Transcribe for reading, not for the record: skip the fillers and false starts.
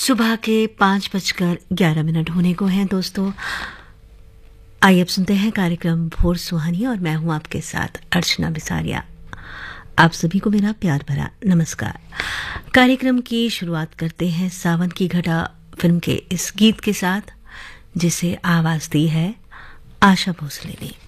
सुबह के 5:11 होने को हैं दोस्तों। आइए अब सुनते हैं कार्यक्रम भोर सुहानी और मैं हूं आपके साथ अर्चना बिसारिया। आप सभी को मेरा प्यार भरा नमस्कार। कार्यक्रम की शुरुआत करते हैं सावन की घटा फिल्म के इस गीत के साथ, जिसे आवाज दी है आशा भोसले ने।